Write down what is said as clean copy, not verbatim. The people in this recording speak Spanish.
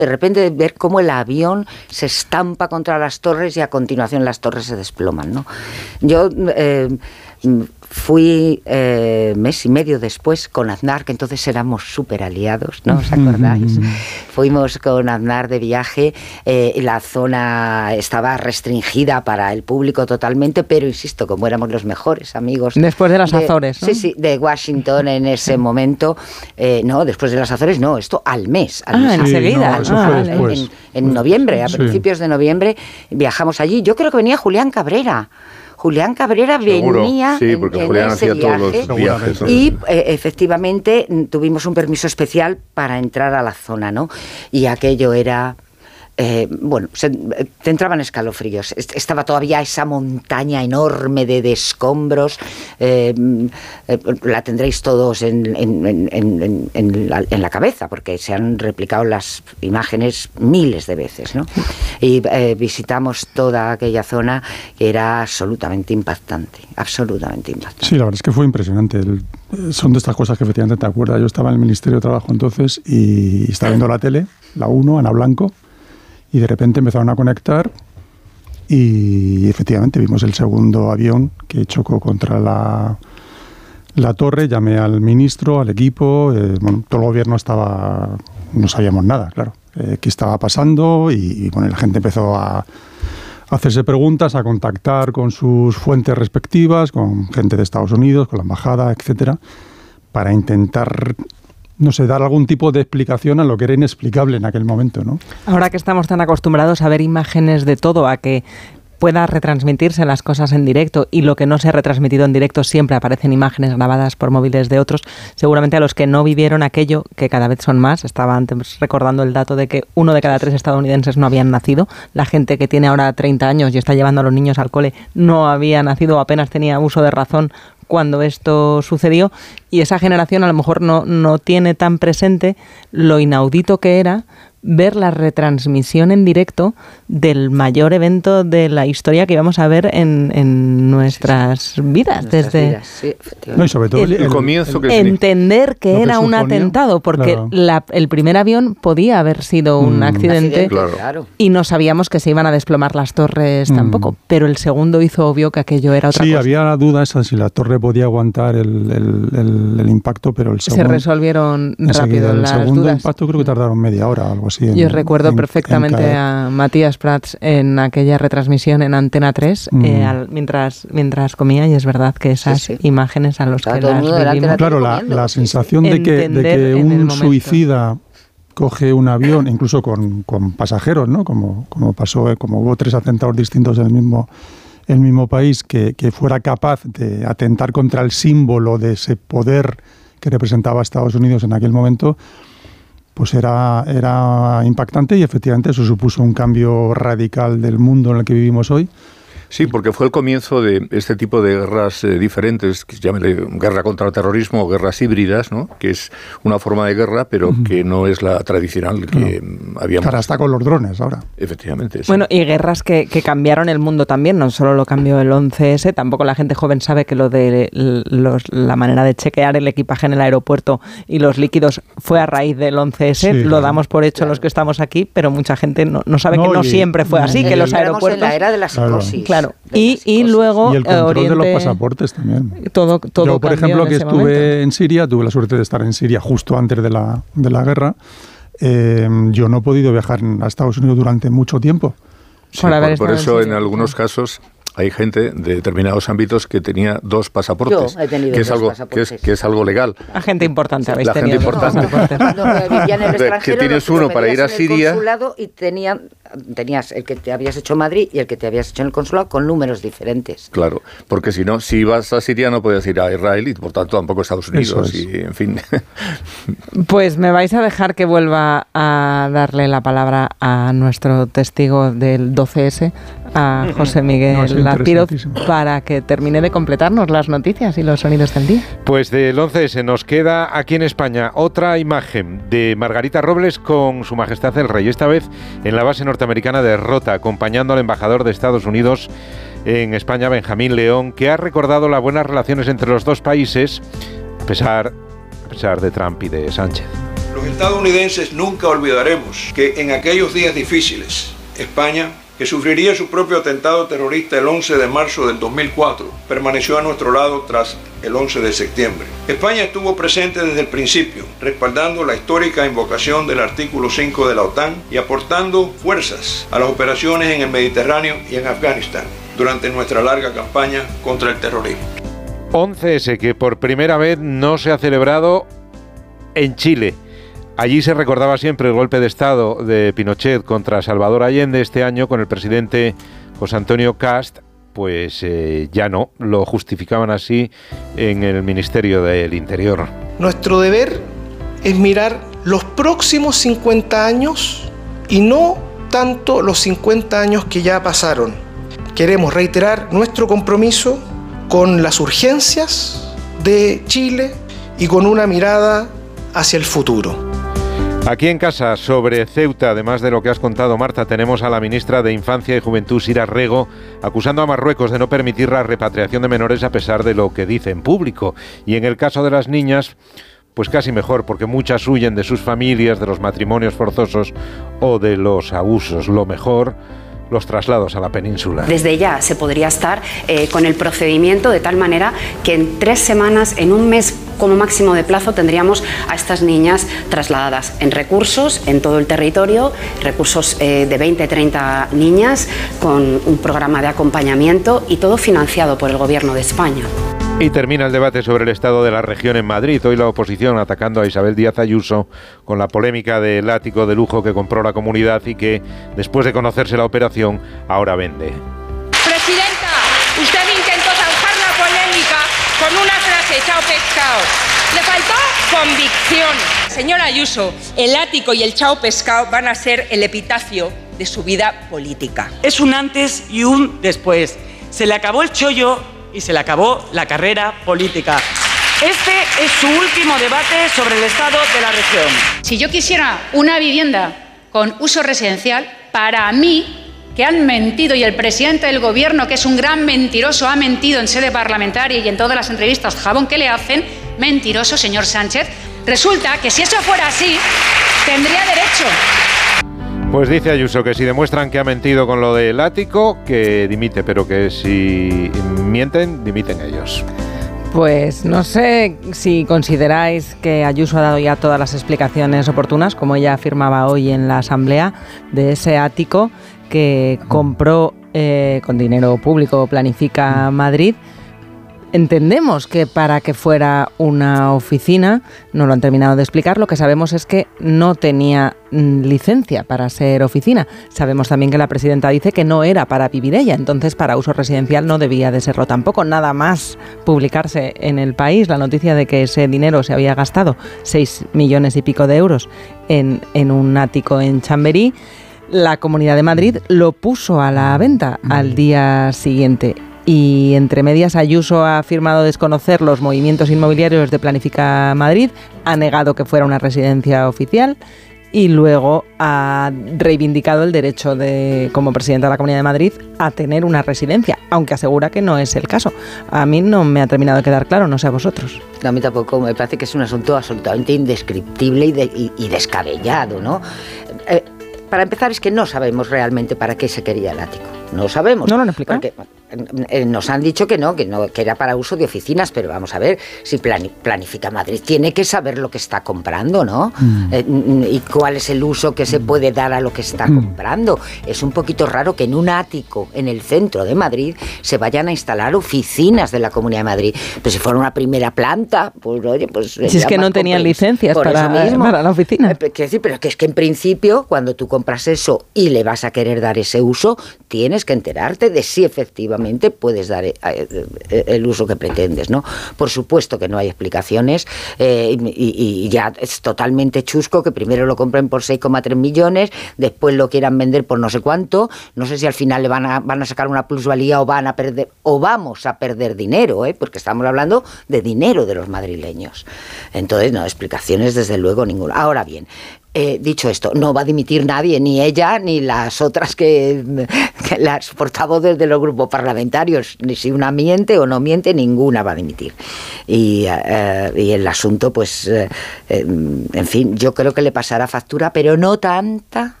de repente ver cómo el avión se estampa contra las torres y a continuación las torres se desploman, ¿no? Yo fui mes y medio después con Aznar, que entonces éramos súper aliados, ¿no? ¿Os acordáis? Fuimos con Aznar de viaje, la zona estaba restringida para el público totalmente, pero insisto, como éramos los mejores amigos... Después de las Azores, ¿no? Sí, de Washington en ese momento. No, después de las Azores no, esto al mes. Enseguida. No, eso fue después. En noviembre, a principios de noviembre, viajamos allí. Yo creo que venía Julián Cabrera. Julián Cabrera venía en ese viaje viajes, y efectivamente tuvimos un permiso especial para entrar a la zona, ¿no? Y aquello era... te entraban escalofríos. Estaba todavía esa montaña enorme de escombros. La tendréis todos en la cabeza, porque se han replicado las imágenes miles de veces, ¿no? Y visitamos toda aquella zona que era absolutamente impactante. Sí, la verdad es que fue impresionante. Son de estas cosas que efectivamente te acuerdas. Yo estaba en el Ministerio de Trabajo entonces y estaba viendo la tele, la 1, Ana Blanco, y de repente empezaron a conectar y efectivamente vimos el segundo avión que chocó contra la torre. Llamé al ministro, al equipo, todo el gobierno estaba, no sabíamos nada, claro, qué estaba pasando y la gente empezó a hacerse preguntas, a contactar con sus fuentes respectivas, con gente de Estados Unidos, con la embajada, etcétera, para intentar... no sé, dar algún tipo de explicación a lo que era inexplicable en aquel momento, ¿no? Ahora que estamos tan acostumbrados a ver imágenes de todo, a que pueda retransmitirse las cosas en directo y lo que no se ha retransmitido en directo siempre aparecen imágenes grabadas por móviles de otros, seguramente a los que no vivieron aquello, que cada vez son más, estaba antes recordando el dato de que 1 de cada 3 estadounidenses no habían nacido, la gente que tiene ahora 30 años y está llevando a los niños al cole no había nacido o apenas tenía uso de razón cuando esto sucedió, y esa generación a lo mejor no tiene tan presente lo inaudito que era ver la retransmisión en directo del mayor evento de la historia que íbamos a ver en nuestras vidas. No, y sobre todo el comienzo que entender que era un atentado, porque claro, el primer avión podía haber sido un accidente, claro. Y no sabíamos que se iban a desplomar las torres tampoco, pero el segundo hizo obvio que aquello era otra cosa. Sí, había la duda esa si la torre podía aguantar el impacto, pero el segundo... Se resolvieron rápido las dudas. El segundo impacto creo que tardaron media hora o algo así. Yo recuerdo perfectamente a Matías Prats en aquella retransmisión en Antena 3 mientras comía, y es verdad que esas imágenes a los que las vivimos... Claro, la sensación de que un suicida coge un avión, incluso con pasajeros, ¿no? Como pasó, como hubo 3 atentados distintos en el mismo país, que fuera capaz de atentar contra el símbolo de ese poder que representaba a Estados Unidos en aquel momento, pues era impactante, y efectivamente eso supuso un cambio radical del mundo en el que vivimos hoy. Sí, porque fue el comienzo de este tipo de guerras diferentes, que se llama guerra contra el terrorismo o guerras híbridas, ¿no? Que es una forma de guerra, pero que no es la tradicional que habíamos. Ahora está con los drones ahora. Efectivamente. Sí. Bueno, y guerras que cambiaron el mundo también, no solo lo cambió el 11S, tampoco la gente joven sabe que lo de la manera de chequear el equipaje en el aeropuerto y los líquidos fue a raíz del 11S, sí, lo damos por hecho los que estamos aquí, pero mucha gente no sabe que no siempre fue así, que los aeropuertos... En la era de la psicosis. Claro. Y luego y el control de los pasaportes también. Todo yo, por ejemplo, que estuve en Siria, tuve la suerte de estar en Siria justo antes de la guerra. Yo no he podido viajar a Estados Unidos durante mucho tiempo. Sí, por eso en algunos casos hay gente de determinados ámbitos que tenía 2 pasaportes, Yo he tenido que es 2 algo pasaportes. que es algo legal. La gente importante, habéis la tenido. Gente importante. Cuando vivía en el extranjero, que tienes uno para ir a Siria y tenías el que te habías hecho en Madrid y el que te habías hecho en el consulado con números diferentes. Claro, porque si no, si ibas a Siria no podías ir a Israel y por tanto tampoco a Estados Unidos y en fin. Pues me vais a dejar que vuelva a darle la palabra a nuestro testigo del 12S, a José Miguel Lazpiroz, para que termine de completarnos las noticias y los sonidos del día. Pues del 11S nos queda aquí en España otra imagen de Margarita Robles con Su Majestad el Rey, esta vez en la base norteamericana de Rota, acompañando al embajador de Estados Unidos en España, Benjamín León, que ha recordado las buenas relaciones entre los dos países a pesar de Trump y de Sánchez. Los estadounidenses nunca olvidaremos que en aquellos días difíciles, España, que sufriría su propio atentado terrorista el 11 de marzo del 2004, permaneció a nuestro lado tras el 11 de septiembre. España estuvo presente desde el principio, respaldando la histórica invocación del artículo 5 de la OTAN y aportando fuerzas a las operaciones en el Mediterráneo y en Afganistán durante nuestra larga campaña contra el terrorismo. 11S, que por primera vez no se ha celebrado en Chile. Allí se recordaba siempre el golpe de Estado de Pinochet contra Salvador Allende. Este año, con el presidente José Antonio Kast, pues ya no, lo justificaban así en el Ministerio del Interior. Nuestro deber es mirar los próximos 50 años y no tanto los 50 años que ya pasaron. Queremos reiterar nuestro compromiso con las urgencias de Chile y con una mirada hacia el futuro. Aquí en casa, sobre Ceuta, además de lo que has contado, Marta, tenemos a la ministra de Infancia y Juventud, Sira Rego, acusando a Marruecos de no permitir la repatriación de menores a pesar de lo que dice en público. Y en el caso de las niñas, pues casi mejor, porque muchas huyen de sus familias, de los matrimonios forzosos o de los abusos. Lo mejor, los traslados a la península. Desde ya se podría estar con el procedimiento de tal manera que en 3 semanas, en un mes como máximo de plazo, tendríamos a estas niñas trasladadas en recursos en todo el territorio, recursos de 20-30 niñas con un programa de acompañamiento y todo financiado por el Gobierno de España. Y termina el debate sobre el estado de la región en Madrid. Hoy la oposición atacando a Isabel Díaz Ayuso con la polémica del ático de lujo que compró la comunidad y que, después de conocerse la operación, ahora vende. Presidenta, usted intentó zanjar la polémica con una frase chao pescado. Le faltó convicción. Señora Ayuso, el ático y el chao pescado van a ser el epitafio de su vida política. Es un antes y un después. Se le acabó el chollo y se le acabó la carrera política. Este es su último debate sobre el estado de la región. Si yo quisiera una vivienda con uso residencial, para mí, que han mentido, y el presidente del gobierno, que es un gran mentiroso, ha mentido en sede parlamentaria y en todas las entrevistas jabón que le hacen, mentiroso, señor Sánchez, resulta que si eso fuera así, tendría derecho. Pues dice Ayuso que si demuestran que ha mentido con lo del ático, que dimite, pero que si mienten, dimiten ellos. Pues no sé si consideráis que Ayuso ha dado ya todas las explicaciones oportunas, como ella afirmaba hoy en la Asamblea, de ese ático que compró con dinero público Planifica Madrid. Entendemos que para que fuera una oficina, no lo han terminado de explicar, lo que sabemos es que no tenía licencia para ser oficina. Sabemos también que la presidenta dice que no era para vivir ella, entonces para uso residencial no debía de serlo tampoco. Nada más publicarse en El País la noticia de que ese dinero se había gastado 6 millones y pico de euros en un ático en Chamberí, la Comunidad de Madrid lo puso a la venta al día siguiente. Y entre medias Ayuso ha afirmado desconocer los movimientos inmobiliarios de Planifica Madrid, ha negado que fuera una residencia oficial y luego ha reivindicado el derecho de, como presidenta de la Comunidad de Madrid, a tener una residencia, aunque asegura que no es el caso. A mí no me ha terminado de quedar claro, no sé a vosotros. No, a mí tampoco, me parece que es un asunto absolutamente indescriptible y descabellado, ¿no? Para empezar, es que no sabemos realmente para qué se quería el ático. No sabemos. ¿No lo han explicado? Porque nos han dicho que era para uso de oficinas, pero vamos a ver, si Planifica Madrid tiene que saber lo que está comprando, ¿no? Y cuál es el uso que se puede dar a lo que está comprando. Es un poquito raro que en un ático en el centro de Madrid se vayan a instalar oficinas de la Comunidad de Madrid. Pero si fuera una primera planta, pues oye, pues... Si es que no tenían licencias para la oficina. Pero es que en principio, cuando tú compras eso y le vas a querer dar ese uso, tienes que enterarte de si efectivamente puedes dar el uso que pretendes, ¿no? Por supuesto que no hay explicaciones y ya es totalmente chusco que primero lo compren por 6,3 millones, después lo quieran vender por no sé cuánto, no sé si al final le van a sacar una plusvalía o vamos a perder dinero, porque estamos hablando de dinero de los madrileños. Entonces, no, explicaciones desde luego ninguna. Ahora bien, dicho esto, no va a dimitir nadie, ni ella, ni las otras que las portavoces de los grupos parlamentarios, ni si una miente o no miente, ninguna va a dimitir. Y el asunto, pues, en fin, yo creo que le pasará factura, pero no tanta